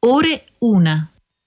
ore 1.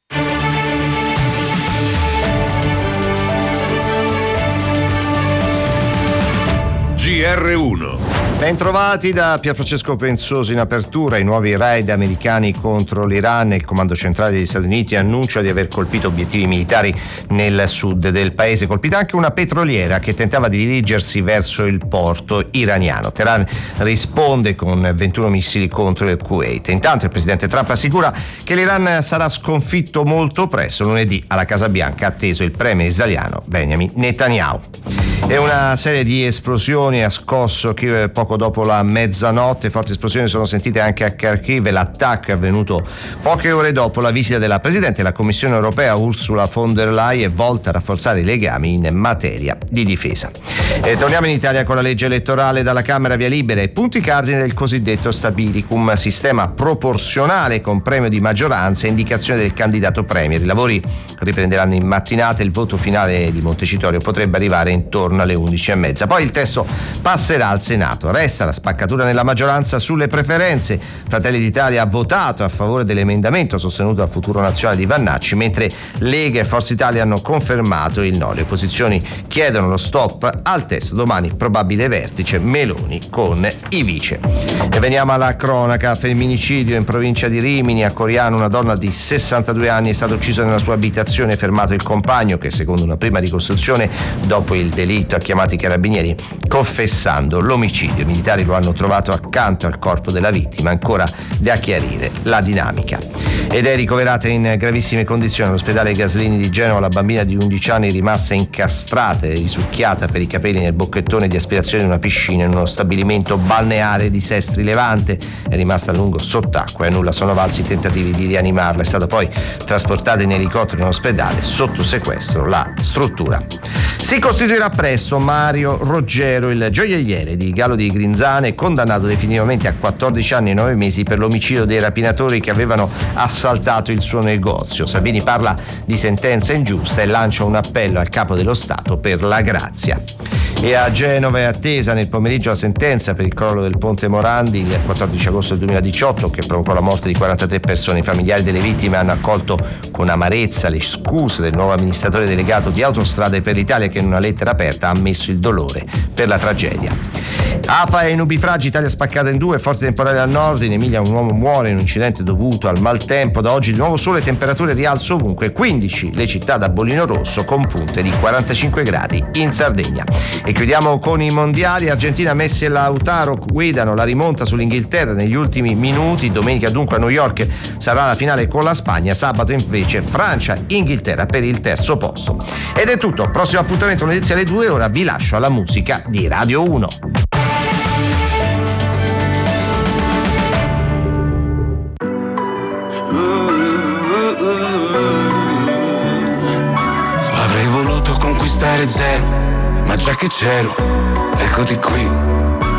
GR1. Bentrovati da Pierfrancesco Penzoso. In apertura, i nuovi raid americani contro l'Iran. Il comando centrale degli Stati Uniti annuncia di aver colpito obiettivi militari nel sud del paese. Colpita anche una petroliera che tentava di dirigersi verso il porto iraniano. Teheran risponde con 21 missili contro il Kuwait. Intanto il presidente Trump assicura che l'Iran sarà sconfitto molto presto. Lunedì alla Casa Bianca atteso il premier israeliano Benjamin Netanyahu. E una serie di esplosioni ha scosso Kiev poco dopo la mezzanotte. Forti esplosioni sono sentite anche a Kharkiv. L'attacco è avvenuto poche ore dopo la visita della Presidente della Commissione europea Ursula von der Leyen, volta a rafforzare i legami in materia di difesa. E torniamo in Italia con la legge elettorale. Dalla Camera via libera ai punti cardine del cosiddetto stabilicum, sistema proporzionale con premio di maggioranza e indicazione del candidato premier. I lavori riprenderanno in mattinata. Il voto finale di Montecitorio potrebbe arrivare intorno alle 11:30. Poi il testo passerà al Senato. Resta la spaccatura nella maggioranza sulle preferenze. Fratelli d'Italia ha votato a favore dell'emendamento sostenuto dal Futuro Nazionale di Vannacci, mentre Lega e Forza Italia hanno confermato il no. Le opposizioni chiedono lo stop al testo. Domani probabile vertice Meloni con i vice. E veniamo alla cronaca. Femminicidio in provincia di Rimini. A Coriano una donna di 62 anni è stata uccisa nella sua abitazione. Fermato il compagno che, secondo una prima ricostruzione, dopo il delitto ha chiamato i carabinieri confessando l'omicidio. I militari lo hanno trovato accanto al corpo della vittima, ancora da chiarire la dinamica. Ed è ricoverata in gravissime condizioni all'ospedale Gaslini di Genova la bambina di 11 anni rimasta incastrata e risucchiata per i capelli nel bocchettone di aspirazione in una piscina in uno stabilimento balneare di Sestri Levante. È rimasta a lungo sott'acqua e a nulla sono valsi i tentativi di rianimarla. È stata poi trasportata in elicottero in ospedale, sotto sequestro la struttura. Si costituirà presso Mario Roggero, il gioielliere di Gallo di Grinzane, condannato definitivamente a 14 anni e 9 mesi per l'omicidio dei rapinatori che avevano assaltato il suo negozio. Salvini parla di sentenza ingiusta e lancia un appello al capo dello Stato per la grazia. E a Genova è attesa nel pomeriggio la sentenza per il crollo del ponte Morandi il 14 agosto del 2018 che provocò la morte di 43 persone. I familiari delle vittime hanno accolto con amarezza le scuse del nuovo amministratore delegato di Autostrade per l'Italia, che in una lettera aperta ha ammesso il dolore per la tragedia. Afa e nubifragi, Italia spaccata in due, forti temporali al nord. In Emilia un uomo muore in un incidente dovuto al maltempo. Da oggi di nuovo sole, temperature a rialzo ovunque. 15 le città da bollino rosso con punte di 45 gradi in Sardegna. E chiudiamo con i mondiali. Argentina, Messi e Lautaro guidano la rimonta sull'Inghilterra negli ultimi minuti. Domenica dunque a New York sarà la finale con la Spagna. Sabato invece Francia-Inghilterra per il terzo posto. Ed è tutto. Prossimo appuntamento lunedì alle 2. Ora vi lascio alla musica di Radio 1. Avrei voluto conquistare zero, ma già che c'ero, eccoti qui.